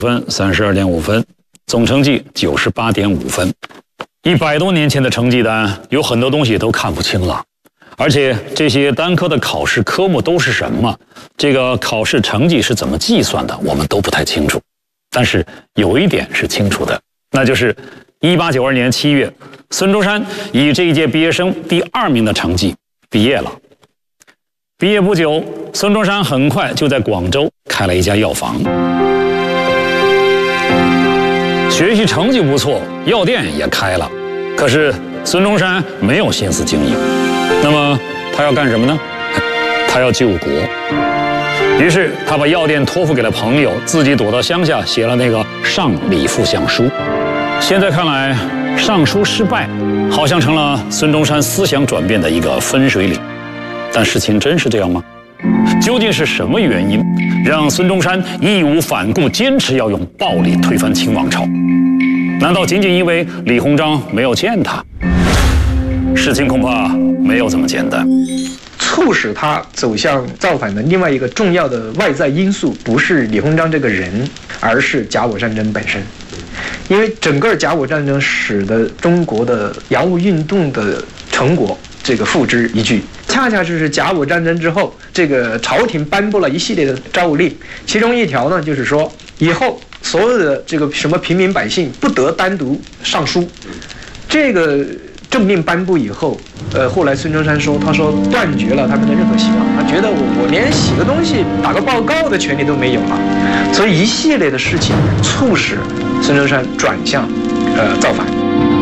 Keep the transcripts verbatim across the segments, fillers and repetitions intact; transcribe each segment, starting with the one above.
分三十二点五分，总成绩九十八点五分。一百多年前的成绩单，有很多东西都看不清了。而且这些单科的考试科目都是什么？这个考试成绩是怎么计算的？我们都不太清楚。但是有一点是清楚的，那就是一八九二年七月，孙中山以这一届毕业生第二名的成绩毕业了。毕业不久，孙中山很快就在广州开了一家药房。学习成绩不错，药店也开了。可是孙中山没有心思经营。那么他要干什么呢？他要救国。于是他把药店托付给了朋友，自己躲到乡下写了那个《上礼副相书》。现在看来，上书失败，好像成了孙中山思想转变的一个分水岭。但事情真是这样吗？究竟是什么原因让孙中山义无反顾，坚持要用暴力推翻清王朝？难道仅仅因为李鸿章没有见他？事情恐怕没有这么简单。 促使他走向造反的另外一个重要的外在因素，不是李鸿章这个人，而是甲午战争本身。因为整个甲午战争使得中国的洋务运动的成果这个付之一炬，恰恰就是甲午战争之后，这个朝廷颁布了一系列的诏令，其中一条呢就是说，以后所有的这个什么平民百姓不得单独上书。这个政令颁布以后，呃，后来孙中山说，他说断绝了他们的任何希望，他觉得我我连写个东西、打个报告的权利都没有了，所以一系列的事情促使孙中山转向呃造反。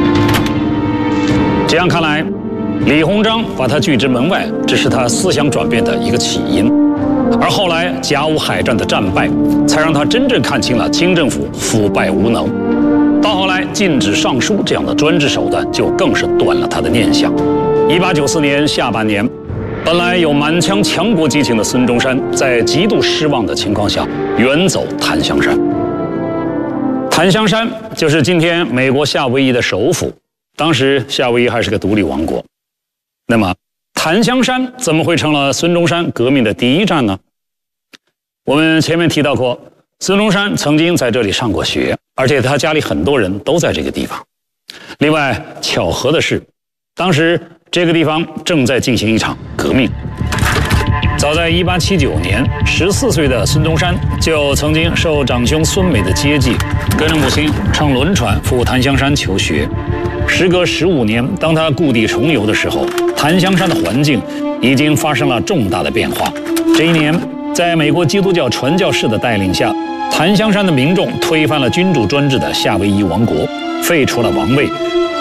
这样看来，李鸿章把他拒之门外，这是他思想转变的一个起因。而后来甲午海战的战败，才让他真正看清了清政府腐败无能。到后来，禁止上书这样的专制手段，就更是断了他的念想。一八九四年下半年，本来有满腔强国激情的孙中山，在极度失望的情况下，远走檀香山。檀香山就是今天美国夏威夷的首府，当时夏威夷还是个独立王国。那么，檀香山怎么会成了孙中山革命的第一站呢？我们前面提到过，孙中山曾经在这里上过学，而且他家里很多人都在这个地方。另外，巧合的是，当时这个地方正在进行一场革命。早在一八七九年，十四岁的孙中山就曾经受长兄孙美的接济，跟着母亲乘轮船赴檀香山求学。时隔十五年，当他故地重游的时候，檀香山的环境已经发生了重大的变化。这一年，在美国基督教传教士的带领下，檀香山的民众推翻了君主专制的夏威夷王国，废除了王位，